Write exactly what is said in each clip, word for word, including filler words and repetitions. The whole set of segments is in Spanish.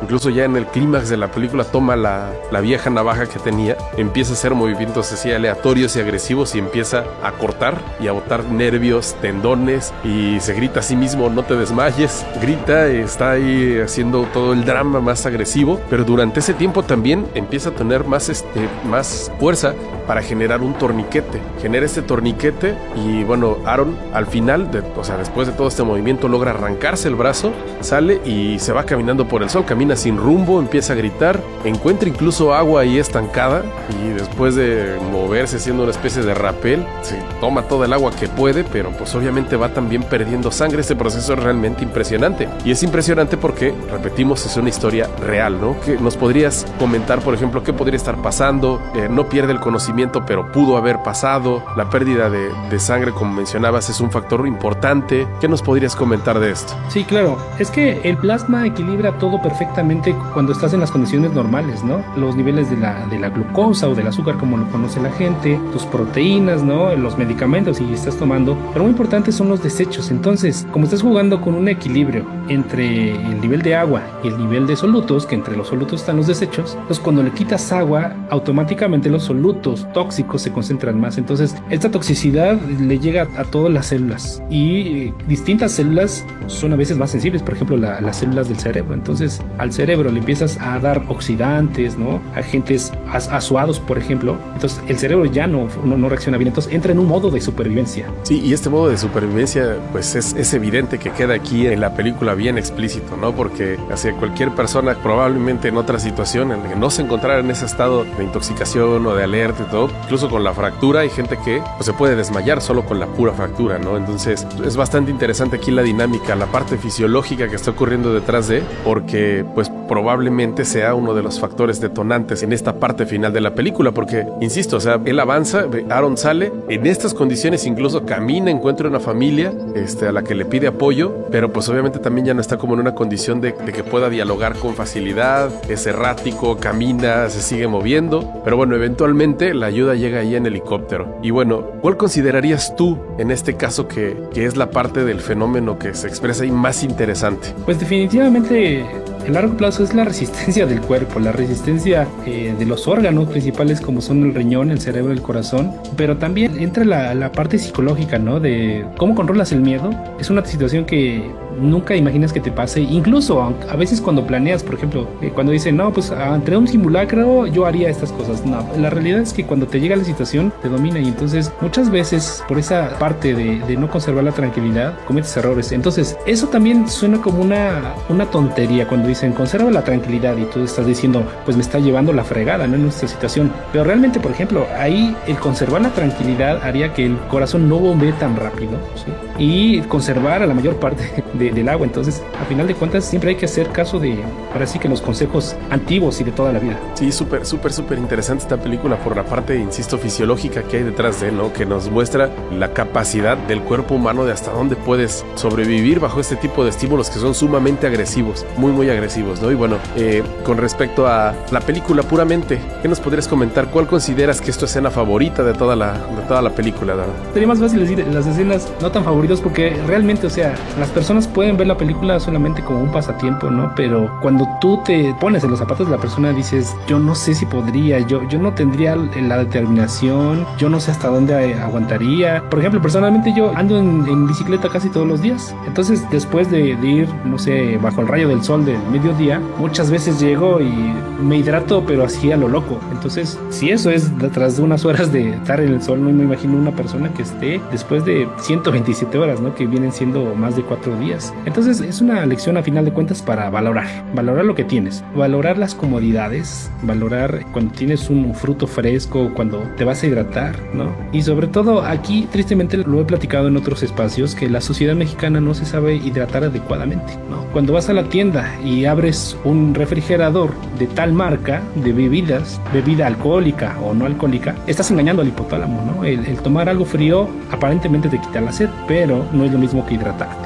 incluso ya en el clímax de la película toma la, la vieja navaja que tenía, empieza a hacer movimientos así aleatorios y agresivos y empieza a cortar y a botar nervios, tendones, y se grita a sí mismo: no te desmayes. Grita, está ahí haciendo todo el drama más agresivo, pero durante ese tiempo también empieza a tener más, este, más fuerza para generar un torniquete. Genera este torniquete y bueno, Aaron al final, de, o sea, después de todo este movimiento, logra arrancarse el brazo, sale y se va caminando por el sol, camina sin rumbo, empieza a gritar, encuentra incluso agua ahí estancada y después de moverse haciendo una especie de rapel, se toma toda el agua que puede, pero pues obviamente va también perdiendo sangre. Este proceso es realmente impresionante y es impresionante porque, repetimos, es una historia real, ¿no? ¿Qué nos podrías comentar, por ejemplo, qué podría estar pasando? Eh, no pierde el conocimiento, pero pudo haber pasado. La pérdida de, de sangre, como mencionabas, es un factor importante. ¿Qué nos podrías comentar de esto? Sí, claro. Es que el plasma equilibra todo perfectamente cuando estás en las condiciones normales, ¿no? Los niveles de la, de la glucosa o del azúcar, como lo conoce la gente, tus proteínas, ¿no? Los medicamentos si estás tomando. Pero muy importantes son los desechos. Entonces, como estás jugando con un equilibrio entre el nivel de agua y el nivel de solutos, que entre los solutos están los desechos, pues cuando le quitas agua, automáticamente los solutos tóxicos se concentran más. Entonces, esta toxicidad le llega a, a todas las células y eh, distintas células son a veces más sensibles, por ejemplo, la, las células del cerebro. Entonces, al cerebro le empiezas a dar oxidantes, ¿no? Agentes az- azuados, por ejemplo. Entonces, el cerebro ya no, no, no reacciona bien. Entonces, entra en un modo de supervivencia. Sí, y este modo de supervivencia, pues es, es evidente que queda aquí en la película bien explícito, ¿no? Porque hacia cualquier persona, probablemente en otra situación en la que no se encontrara en ese estado de intoxicación o de alerta y todo, incluso con la fractura, hay gente que pues, se puede desmayar solo con la pura fractura, ¿no? Entonces, es bastante interesante aquí la dinámica, la parte fisiológica que está ocurriendo detrás de, porque pues probablemente sea uno de los factores detonantes en esta parte final de la película, porque, insisto, o sea, él avanza, Aaron sale, en estas condiciones incluso camina, encuentra una familia este, a la que le pide apoyo, pero pues obviamente también ya no está como en una condición de, de que pueda dialogar con facilidad, es errático, camina, se sigue moviendo, pero bueno, eventualmente la ayuda llega ahí en helicóptero. Y bueno, ¿cuál considerarías tú en este caso que, que es la parte del fenómeno que se expresa ahí más interesante? Pues definitivamente a largo plazo es la resistencia del cuerpo, la resistencia eh, de los órganos principales como son el riñón, el cerebro, el corazón, pero también entra la, la parte psicológica, ¿no? De cómo controlas el miedo. Es una situación que nunca imaginas que te pase, incluso a veces cuando planeas, por ejemplo, eh, cuando dicen, no, pues entre un simulacro yo haría estas cosas. No, la realidad es que cuando te llega la situación te domina y entonces muchas veces por esa parte de, de no conservar la tranquilidad cometes errores. Entonces eso también suena como una, una tontería cuando dicen conserva la tranquilidad y tú estás diciendo pues me está llevando la fregada, ¿no? En nuestra situación, pero realmente, por ejemplo, ahí el conservar la tranquilidad haría que el corazón no bombee tan rápido, ¿sí? Y conservar a la mayor parte de, del agua. Entonces, a final de cuentas, siempre hay que hacer caso de, ahora sí que los consejos antiguos y de toda la vida. Sí, súper, súper, súper interesante esta película por la parte, insisto, fisiológica que hay detrás de, ¿no? Que nos muestra la capacidad del cuerpo humano de hasta dónde puedes sobrevivir bajo este tipo de estímulos que son sumamente agresivos, muy, muy agresivos, ¿no? Y bueno, eh, con respecto a la película puramente, ¿qué nos podrías comentar? ¿Cuál consideras que es tu escena favorita de toda la, de toda la película, Dara? Sería más fácil decir las escenas no tan favoritas porque realmente, o sea, las personas pueden ver la película solamente como un pasatiempo, ¿no? Pero cuando tú te pones en los zapatos de la persona dices, yo no sé si podría, yo, yo no tendría la determinación, yo no sé hasta dónde aguantaría. Por ejemplo, personalmente yo ando en, en bicicleta casi todos los días. Entonces, después de, de ir, no sé, bajo el rayo del sol del mediodía, muchas veces llego y me hidrato, pero así a lo loco. Entonces, si eso es detrás de unas horas de estar en el sol, no me imagino una persona que esté después de ciento veintisiete horas, ¿no? Que vienen siendo más de cuatro días. Entonces, es una lección a final de cuentas para valorar, valorar lo que tienes, valorar las comodidades, valorar cuando tienes un fruto fresco, cuando te vas a hidratar, ¿no? Y sobre todo aquí, tristemente, lo he platicado en otros espacios, que la sociedad mexicana no se sabe hidratar adecuadamente, ¿no? Cuando vas a la tienda y abres un refrigerador de tal marca de bebidas, bebida alcohólica o no alcohólica, estás engañando al hipotálamo, ¿no? El, el tomar algo frío aparentemente te quita la sed, pero no es lo mismo que hidratarte.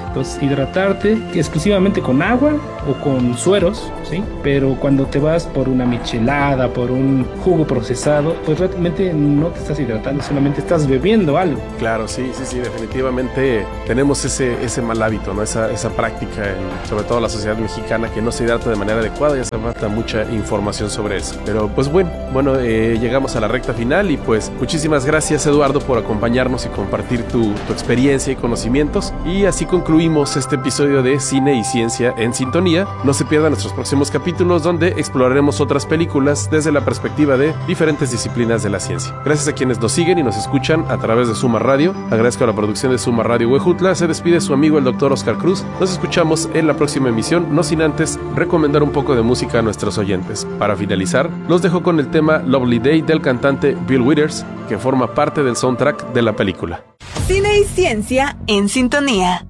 Entonces, hidratarte exclusivamente con agua o con sueros, ¿sí? Pero cuando te vas por una michelada, por un jugo procesado, pues realmente no te estás hidratando, solamente estás bebiendo algo. Claro, sí, sí, sí, definitivamente tenemos ese, ese mal hábito, ¿no? Esa, esa práctica, en, sobre todo la sociedad mexicana, que no se hidrata de manera adecuada y hace falta mucha información sobre eso. Pero pues bueno, bueno, eh, llegamos a la recta final y pues muchísimas gracias, Eduardo, por acompañarnos y compartir tu, tu experiencia y conocimientos. Y así concluimos este episodio de Cine y Ciencia en Sintonía. No se pierdan nuestros próximos capítulos donde exploraremos otras películas desde la perspectiva de diferentes disciplinas de la ciencia. Gracias a quienes nos siguen y nos escuchan a través de Suma Radio. Agradezco a la producción de Suma Radio Huejutla. Se despide su amigo el doctor Oscar Cruz. Nos escuchamos en la próxima emisión, no sin antes recomendar un poco de música a nuestros oyentes. Para finalizar, los dejo con el tema Lovely Day del cantante Bill Withers, que forma parte del soundtrack de la película. Cine y Ciencia en Sintonía.